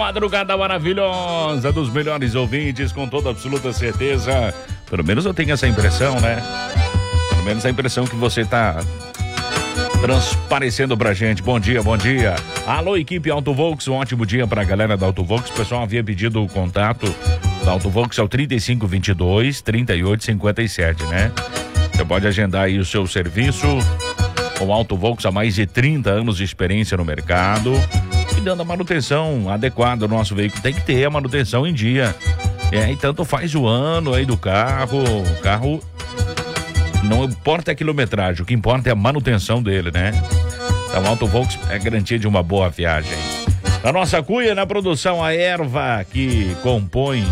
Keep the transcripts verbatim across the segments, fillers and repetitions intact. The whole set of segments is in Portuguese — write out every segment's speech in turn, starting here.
madrugada maravilhosa dos melhores ouvintes, com toda absoluta certeza. Pelo menos eu tenho essa impressão, né? Pelo menos a impressão que você tá transparecendo pra gente. Bom dia, bom dia. Alô, equipe Auto Volks, um ótimo dia pra galera da Auto Volks. O pessoal havia pedido o contato da Auto Volks, é o trinta e cinco, vinte e dois, trinta e oito, cinquenta e sete, né? Você pode agendar aí o seu serviço com Auto Volks há mais de trinta anos de experiência no mercado e dando a manutenção adequada ao nosso veículo. Tem que ter a manutenção em dia. É, e tanto faz o ano aí do carro, o carro não importa a quilometragem, o que importa é a manutenção dele, né? Então, Auto Volks é garantia de uma boa viagem. Na nossa cuia, na produção, a erva que compõe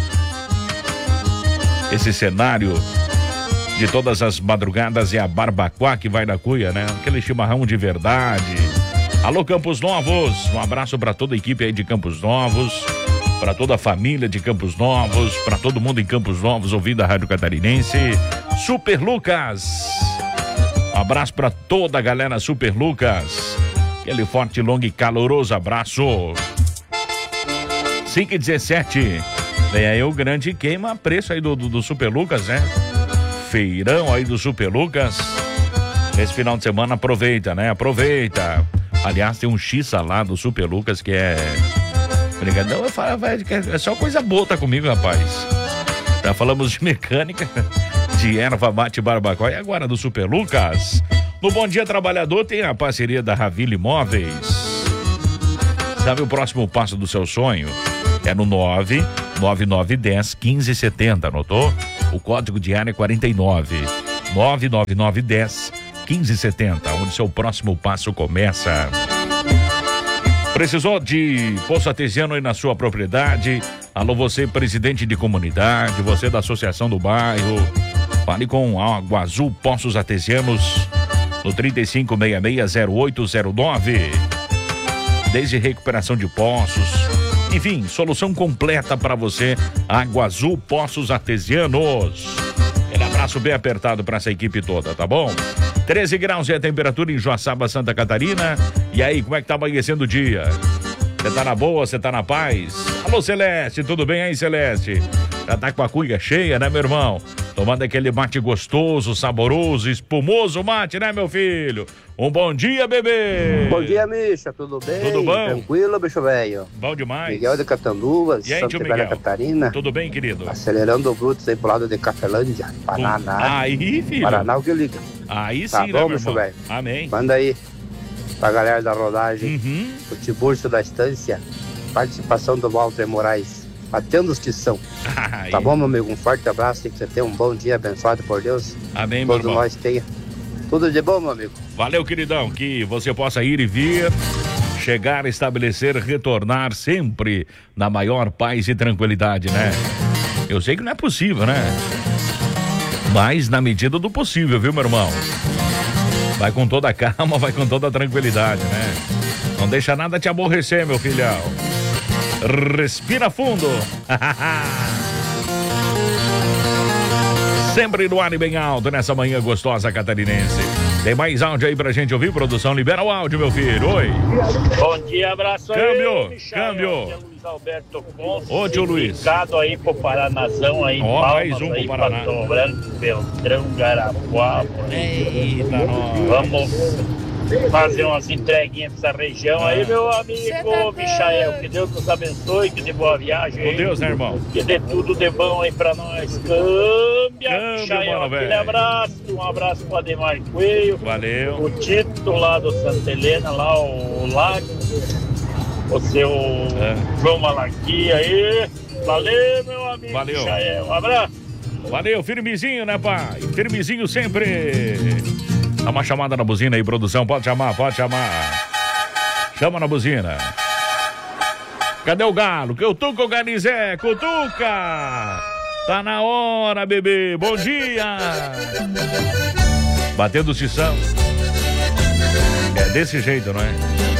esse cenário de todas as madrugadas é a Barbacoa que vai na cuia, né? Aquele chimarrão de verdade. Alô, Campos Novos, um abraço para toda a equipe aí de Campos Novos, para toda a família de Campos Novos, para todo mundo em Campos Novos ouvindo a Rádio Catarinense. Super Lucas, um abraço para toda a galera Super Lucas, aquele forte, longo e caloroso abraço. cinco e dezessete, vem aí o grande queima preço aí do, do, do Super Lucas, né? Feirão aí do Super Lucas. Esse final de semana aproveita, né? Aproveita. Aliás, tem um X-salada do Super Lucas que é... Brigadão, eu falo, é só coisa boa tá comigo, rapaz. Já falamos de mecânica, de erva mate Barbacoa e agora do Super Lucas. No Bom Dia Trabalhador tem a parceria da Ravile Imóveis. Sabe o próximo passo do seu sonho? É no nove nove nove um zero um cinco sete zero, anotou? O código de área é quarenta e nove. nove nove nove um zero um cinco sete zero, onde seu próximo passo começa. Precisou de poço artesiano aí na sua propriedade? Alô, você, presidente de comunidade, você da associação do bairro. Fale com Água Azul Poços Artesianos no trinta e cinco, sessenta e seis, zero oito zero nove. Desde recuperação de poços, enfim, solução completa para você. Água Azul Poços Artesianos. Aquele abraço bem apertado para essa equipe toda, tá bom? treze graus é a temperatura em Joaçaba, Santa Catarina. E aí, como é que tá amanhecendo o dia? Você tá na boa, você tá na paz? Alô, Celeste, tudo bem aí, Celeste? Já tá com a cuia cheia, né, meu irmão? Tomando aquele mate gostoso, saboroso, espumoso mate, né, meu filho? Um bom dia, bebê! Bom dia, Misha, tudo bem? Tudo bom? Tranquilo, bicho velho? Bom demais. Miguel de Catanduvas, e aí, Santa Miguel? Catarina. Tudo bem, querido? Acelerando o bruto aí pro lado de Cafelândia, Paraná. Aí, filho. Paraná, o que liga. Aí tá sim, bom, né, bicho velho? Amém. Manda aí pra galera da rodagem, uhum. o Tiburcio da Estância, participação do Walter Moraes, batendo os tição. Aí. Tá bom, meu amigo? Um forte abraço e que você tenha um bom dia abençoado por Deus. Amém, meu Todos irmão. nós tenha. Tudo de bom, meu amigo. Valeu, queridão, que você possa ir e vir, chegar, estabelecer, retornar sempre na maior paz e tranquilidade, né? Eu sei que não é possível, né? Mas na medida do possível, viu, meu irmão? Vai com toda a calma, vai com toda a tranquilidade, né? Não deixa nada te aborrecer, meu filhão. Respira fundo. Sempre no ar e bem alto nessa manhã gostosa catarinense. Tem mais áudio aí pra gente ouvir, produção? Libera o áudio, meu filho. Oi. Bom dia, abraço aí. Câmbio, Michael. câmbio. Luiz Alberto Ponce. Ô, tio Luiz. Indicado aí pro Paranazão aí. Ó, Palmas mais um aí, pro Paraná. Pato Branco, Beltrão, Garapuá. Eita, nós. Vamos fazer umas entreguinhas pra essa região Ah. aí, meu amigo tá Michael. Que Deus nos abençoe, que dê boa viagem aí. Com Deus, né, irmão? Que dê tudo de bom aí pra nós. Câmbia, Câmbio, Michael. mano, Aquele velho. abraço. Um abraço pro Ademar Coelho. Valeu. O Tito lá do Santa Helena, lá o Lago. O seu É. João Malarquia aí. Valeu, meu amigo. Valeu. Michael. Um abraço. Valeu, firmezinho, né, pai? Firmezinho sempre. Dá uma chamada na buzina aí, produção. Pode chamar, pode chamar. Chama na buzina. Cadê o galo? Que eu tuco o Ganizé, cutuca! Tá na hora, bebê. Bom dia! Batendo o tição. É desse jeito, não é?